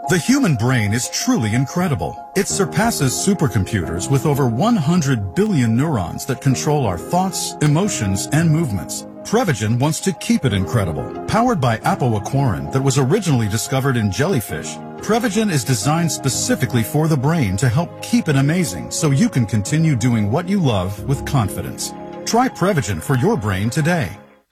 The human brain is truly incredible. It surpasses supercomputers with over 100 billion neurons that control our thoughts, emotions, and movements. Prevagen wants to keep it incredible. Powered by apoaquarin that was originally discovered in jellyfish, Prevagen is designed specifically for the brain to help keep it amazing so you can continue doing what you love with confidence. Try Prevagen for your brain today.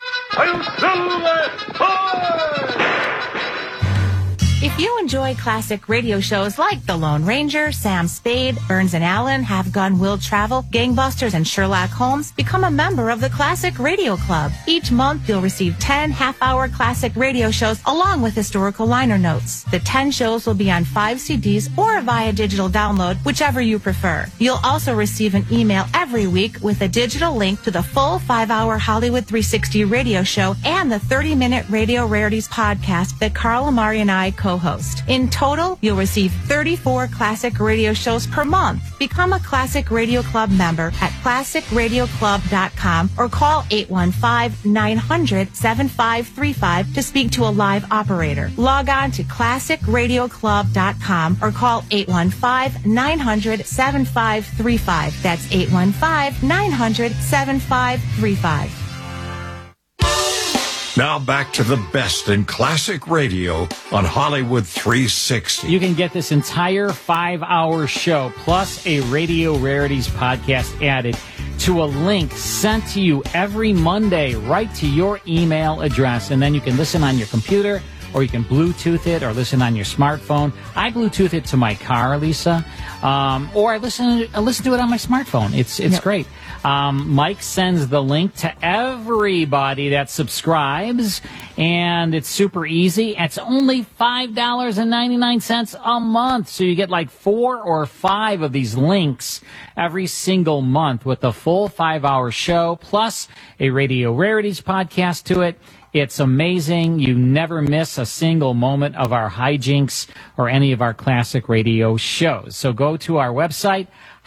If you enjoy classic radio shows like The Lone Ranger, Sam Spade, Burns and Allen, Have Gun Will Travel, Gangbusters, and Sherlock Holmes, become a member of the Classic Radio Club. Each month, you'll receive 10 half-hour classic radio shows along with historical liner notes. The 10 shows will be on 5 CDs or via digital download, whichever you prefer. You'll also receive an email every week with a digital link to the full 5-hour Hollywood 360 radio show and the 30-minute Radio Rarities podcast that Carl Amari and I co-host. In total, you'll receive 34 classic radio shows per month. Become a Classic Radio Club member at classicradioclub.com or call 815-900-7535 to speak to a live operator. Log on to classicradioclub.com or call 815-900-7535. That's 815-900-7535. Now back to the best in classic radio on Hollywood 360. You can get this entire 5-hour show plus a Radio Rarities podcast added to a link sent to you every Monday right to your email address. And then you can listen on your computer or you can Bluetooth it or listen on your smartphone. I Bluetooth it to my car, Lisa, or I listen to it on my smartphone. It's great. Mike sends the link to everybody that subscribes, and it's super easy. It's only $5.99 a month, so you get like 4 or 5 of these links every single month with the full 5-hour show, plus a Radio Rarities podcast to it. It's amazing. You never miss a single moment of our hijinks or any of our classic radio shows. So go to our website,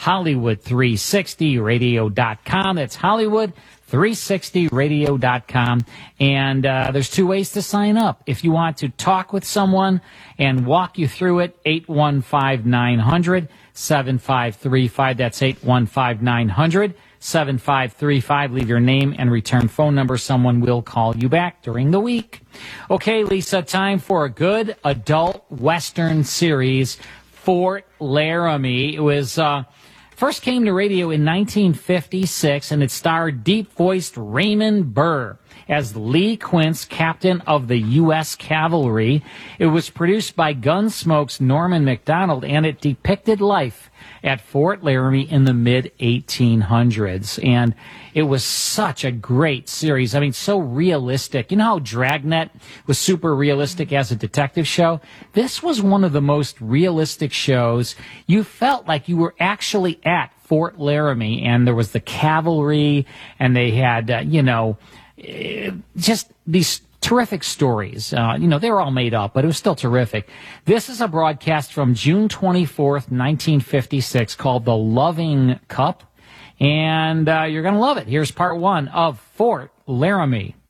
Hollywood360radio.com. That's Hollywood360radio.com. And there's 2 ways to sign up. If you want to talk with someone and walk you through it, 815-900-7535. That's 815-900-7535. Leave your name and return phone number. Someone will call you back during the week. Okay, Lisa, time for a good adult Western series, Fort Laramie. It was first came to radio in 1956, and it starred deep-voiced Raymond Burr as Lee Quince, captain of the U.S. Cavalry. It was produced by Gunsmoke's Norman MacDonald, and it depicted life at Fort Laramie in the mid-1800s. And it was such a great series. I mean, so realistic. You know how Dragnet was super realistic as a detective show? This was one of the most realistic shows. You felt like you were actually at Fort Laramie, and there was the cavalry, and they had, just these terrific stories. They were all made up, but it was still terrific. This is a broadcast from June 24th, 1956, called The Loving Cup, and you're going to love it. Here's part 1 of Fort Laramie.